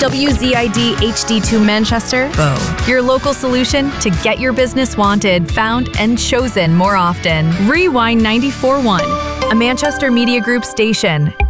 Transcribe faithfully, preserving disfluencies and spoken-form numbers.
W Z I D H D two Manchester, Bow. Your local solution to get your business wanted, found, and chosen more often. Rewind ninety-four point one, a Manchester Media Group station.